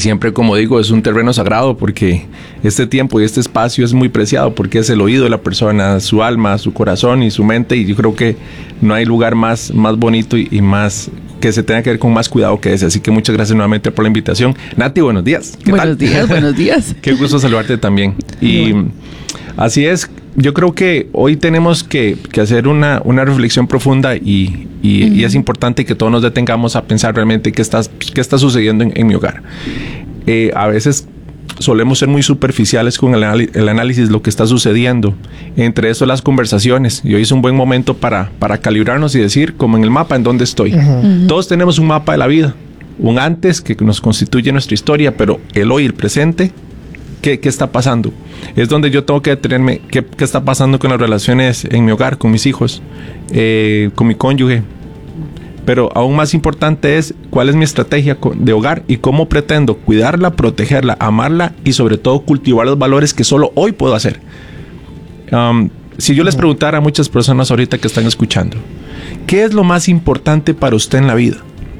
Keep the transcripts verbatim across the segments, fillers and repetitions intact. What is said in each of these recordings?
siempre, como digo, es un terreno sagrado porque este tiempo y este espacio es muy preciado porque es el oído de la persona, su alma, su corazón y su mente, y yo creo que no hay lugar más, más bonito y, y más que se tenga que ver con más cuidado que ese. Así que muchas gracias nuevamente por la invitación. Nati, buenos días. ¿Qué buenos tal? días, buenos días. Qué gusto saludarte también. Y bueno, así es, yo creo que hoy tenemos que, que hacer una, una reflexión profunda y, y, uh-huh. y es importante que todos nos detengamos a pensar realmente qué está, qué está sucediendo en, en mi hogar. Eh, a veces solemos ser muy superficiales con el, el análisis de lo que está sucediendo. Entre eso las conversaciones. Y hoy es un buen momento para, para calibrarnos y decir, como en el mapa, en dónde estoy. Uh-huh. Todos tenemos un mapa de la vida. Un antes que nos constituye nuestra historia, pero el hoy, el presente, ¿qué, qué está pasando? Es donde yo tengo que detenerme. ¿Qué, qué está pasando con las relaciones en mi hogar, con mis hijos, eh, con mi cónyuge? Pero aún más importante es cuál es mi estrategia de hogar y cómo pretendo cuidarla, protegerla, amarla y sobre todo cultivar los valores que solo hoy puedo hacer. Um, si yo les preguntara a muchas personas ahorita que están escuchando, ¿qué es lo más importante para usted en la vida?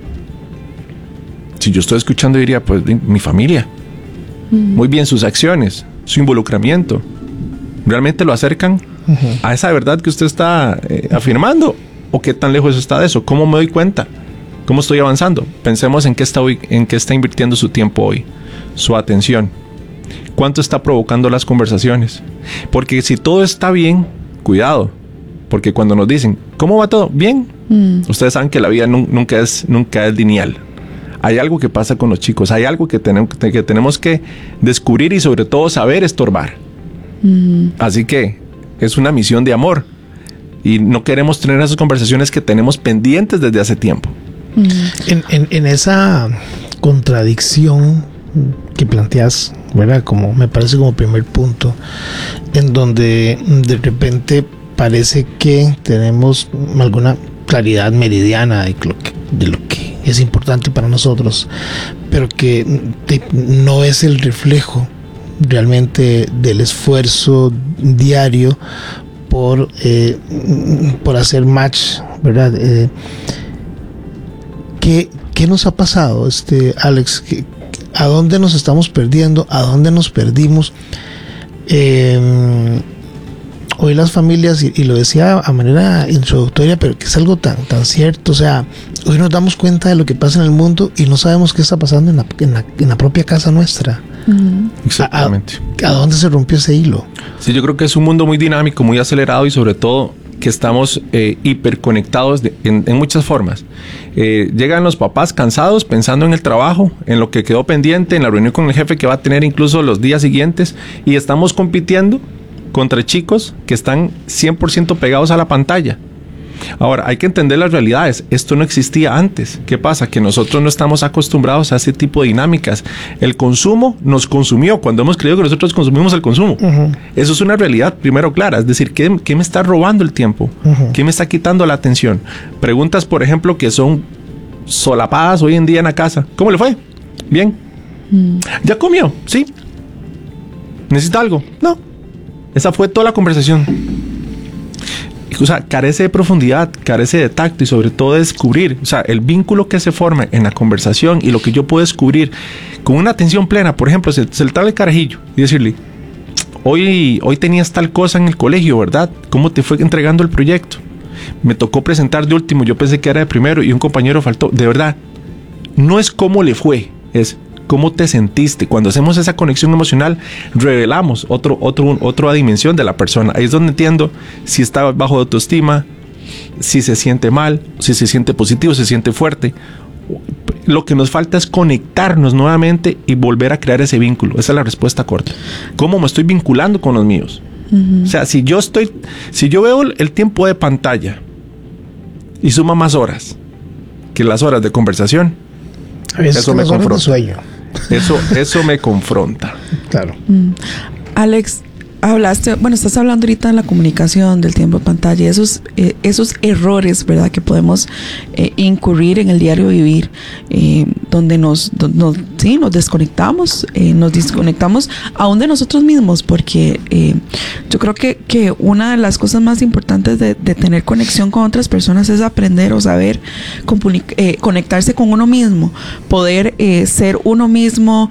Si yo estoy escuchando diría, pues mi familia. Uh-huh. Muy bien, sus acciones, su involucramiento. ¿Realmente lo acercan uh-huh. a esa verdad que usted está eh, afirmando? ¿O qué tan lejos está de eso? ¿Cómo me doy cuenta? ¿Cómo estoy avanzando? Pensemos en qué está hoy, en qué está invirtiendo su tiempo hoy, su atención. ¿Cuánto está provocando las conversaciones? Porque si todo está bien, cuidado. Porque cuando nos dicen, ¿cómo va todo? Bien. Mm. Ustedes saben que la vida nu- nunca es, nunca es lineal. Hay algo que pasa con los chicos. Hay algo que, tenemos, que tenemos que descubrir y sobre todo saber estorbar. Mm. Así que es una misión de amor. Y no queremos tener esas conversaciones que tenemos pendientes desde hace tiempo. En, en, en esa contradicción que planteas, ¿verdad? Como me parece como primer punto, en donde de repente parece que tenemos alguna claridad meridiana de lo que, de lo que es importante para nosotros, pero que te, no es el reflejo realmente del esfuerzo diario por eh, por hacer match, ¿verdad? Eh, ¿qué, ¿Qué nos ha pasado, este Alex? ¿Qué, ¿A dónde nos estamos perdiendo? ¿A dónde nos perdimos? Eh, hoy las familias, y, y lo decía a manera introductoria, pero que es algo tan, tan cierto, o sea, hoy nos damos cuenta de lo que pasa en el mundo y no sabemos qué está pasando en la, en la, en la propia casa nuestra. Uh-huh. Exactamente. ¿A, a dónde se rompió ese hilo? Sí, yo creo que es un mundo muy dinámico, muy acelerado y sobre todo que estamos eh, hiperconectados de, en, en muchas formas. Eh, llegan los papás cansados pensando en el trabajo, en lo que quedó pendiente, en la reunión con el jefe que va a tener incluso los días siguientes, y estamos compitiendo contra chicos que están cien por ciento pegados a la pantalla. Ahora, hay que entender las realidades. Esto no existía antes. ¿Qué pasa? Que nosotros no estamos acostumbrados a ese tipo de dinámicas. El consumo nos consumió cuando hemos creído que nosotros consumimos el consumo. Uh-huh. Eso es una realidad primero clara. Es decir, ¿qué, qué me está robando el tiempo? Uh-huh. ¿Qué me está quitando la atención? Preguntas, por ejemplo, que son solapadas hoy en día en la casa. ¿Cómo le fue? Bien. Uh-huh. ¿Ya comió? Sí. ¿Necesita algo? No. Esa fue toda la conversación. O sea, carece de profundidad, carece de tacto y sobre todo de descubrir, o sea, el vínculo que se forma en la conversación y lo que yo puedo descubrir con una atención plena. Por ejemplo, soltarle el carajillo y decirle, hoy, hoy tenías tal cosa en el colegio, ¿verdad? ¿Cómo te fue entregando el proyecto? Me tocó presentar de último, yo pensé que era de primero y un compañero faltó. De verdad, no es cómo le fue, es cómo te sentiste. Cuando hacemos esa conexión emocional, revelamos otro, otro, otra dimensión de la persona. Ahí es donde entiendo si está bajo de autoestima, si se siente mal, si se siente positivo, si se siente fuerte. Lo que nos falta es conectarnos nuevamente y volver a crear ese vínculo. Esa es la respuesta corta. ¿Cómo me estoy vinculando con los míos? Uh-huh. O sea, si yo estoy, si yo veo el tiempo de pantalla y suma más horas que las horas de conversación, a veces eso me confronta. Sueño. Eso, eso me confronta. Claro. Mm. Alex, hablaste, bueno, estás hablando ahorita de la comunicación, del tiempo de pantalla, esos, eh, esos errores, ¿verdad?, que podemos eh, incurrir en el diario vivir, eh, donde nos, do, nos, sí, nos desconectamos, eh, nos desconectamos aún de nosotros mismos, porque eh, yo creo que, que una de las cosas más importantes de, de tener conexión con otras personas es aprender o saber comunic- eh, conectarse con uno mismo, poder eh, ser uno mismo